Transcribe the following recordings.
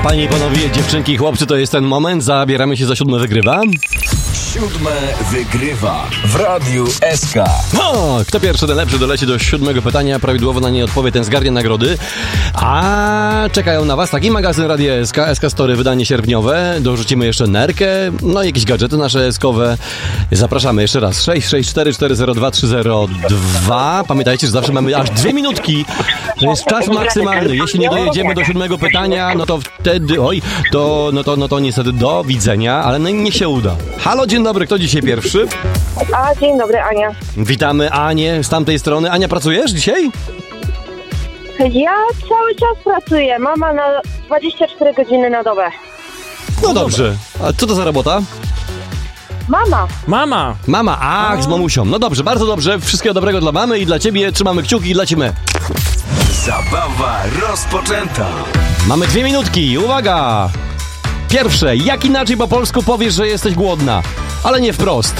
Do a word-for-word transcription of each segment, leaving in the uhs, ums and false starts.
Panie i panowie, dziewczynki i chłopcy, to jest ten moment. Zabieramy się za siódme wygrywa. Siódme wygrywa w Radiu S K. O, kto pierwszy, ten lepszy doleci do siódmego pytania. Prawidłowo na nie odpowie, ten zgarnie nagrody. A czekają na was taki magazyn Radia S K, S K Story, wydanie sierpniowe. Dorzucimy jeszcze nerkę, no i jakieś gadżety nasze eskowe. Zapraszamy jeszcze raz. sześć sześć cztery cztery zero dwa trzy zero dwa. Pamiętajcie, że zawsze mamy aż dwie minutki. To jest czas maksymalny. Jeśli nie dojedziemy do siódmego pytania, no to wtedy, oj, to, no to, no to niestety do widzenia, ale no, niech się uda. Halo, dzień dobry, kto dzisiaj pierwszy? A, dzień dobry, Ania. Witamy Anię z tamtej strony. Ania, pracujesz dzisiaj? Ja cały czas pracuję. Mama na dwadzieścia cztery godziny na dobę. No dobrze. A co to za robota? Mama. Mama! Mama, ach, z mamusią. No dobrze, bardzo dobrze. Wszystkiego dobrego dla mamy i dla ciebie. Trzymamy kciuki i lecimy. Zabawa rozpoczęta. Mamy dwie minutki. Uwaga! Pierwsze, jak inaczej po polsku powiesz, że jesteś głodna? Ale nie wprost.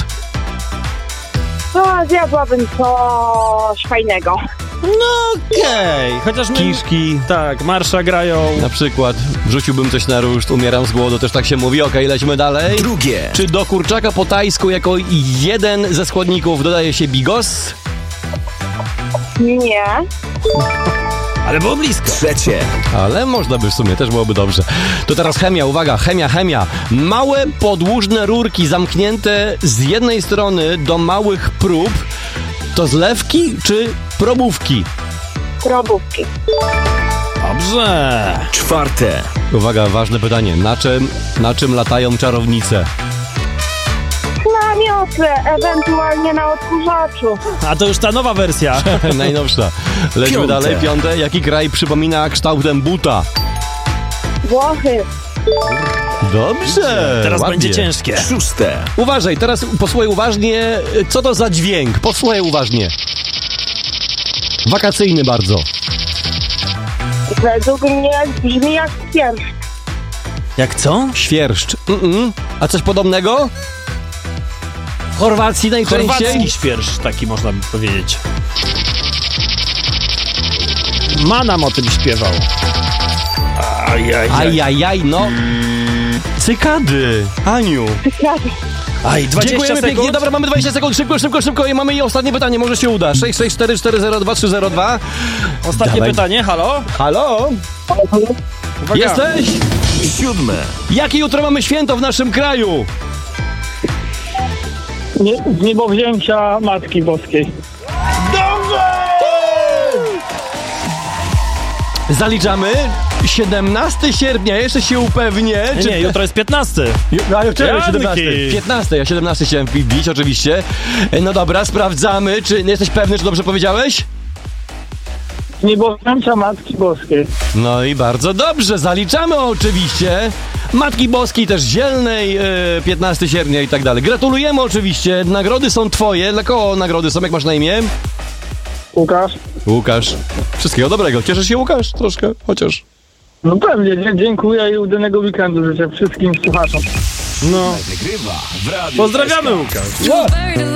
O, zjadłabym coś fajnego. No okej, okay. Chociaż my... Kiszki. Tak, marsza grają. Na przykład wrzuciłbym coś na ruszt, umieram z głodu, też tak się mówi. Okej, okay, lećmy dalej. Drugie. Czy do kurczaka po tajsku jako jeden ze składników dodaje się bigos? Nie. Ale było blisko. Trzecie. Ale można by w sumie, też byłoby dobrze. To teraz chemia, uwaga, chemia, chemia. Małe podłużne rurki zamknięte z jednej strony do małych prób. To zlewki czy probówki? Probówki. Dobrze. Czwarte. Uwaga, ważne pytanie. Na czym, na czym latają czarownice? Na miotle, ewentualnie na odkurzaczu. A to już ta nowa wersja. Najnowsza. Lećmy Piąte. dalej. Piąte. Jaki kraj przypomina kształtem buta? Włochy. Dobrze. Teraz ładnie. będzie ciężkie. Szóste. Uważaj, teraz posłuchaj uważnie. Co to za dźwięk? Posłuchaj uważnie. Wakacyjny bardzo. Według mnie brzmi jak świerszcz. Jak co? Świerszcz. Mm-mm. A coś podobnego? W Chorwacji najczęściej? Chorwacki świerszcz, taki można by powiedzieć. Manam o tym śpiewał. Ajajaj. Ajajaj, no. Cykady. Aniu. Aj, dwadzieścia Dziękujemy sekund. pięknie. Dobra, mamy dwadzieścia sekund. Szybko, szybko, szybko. I mamy i ostatnie pytanie. Może się uda. sześć sześć cztery cztery zero dwa trzy zero dwa. Ostatnie Dawaj. pytanie, halo? Halo? Uwaga. Jesteś? Siódme. Jakie jutro mamy święto w naszym kraju? Nie, niebowzięcia Matki Boskiej. Zaliczamy. siedemnastego sierpnia, jeszcze się upewnię. Nie, nie, jutro jest piętnasty. A ja wczoraj Janki. siedemnastego. piętnastego, ja siedemnastego chciałem wbić, oczywiście. No dobra, sprawdzamy. Czy jesteś pewny, czy dobrze powiedziałeś? Niebowzięcia Matki Boskiej. No i bardzo dobrze, zaliczamy oczywiście. Matki Boskiej też Zielnej, e, piętnastego sierpnia i tak dalej. Gratulujemy oczywiście, nagrody są twoje. Dla kogo nagrody są, jak masz na imię? Łukasz? Łukasz. Wszystkiego dobrego. Cieszysz się, Łukasz? Troszkę, chociaż. No pewnie, dzie- dziękuję i udanego weekendu życzę wszystkim słuchaczom. No. Wygrywa w Radiu Pozdrawiamy, S K. Łukasz.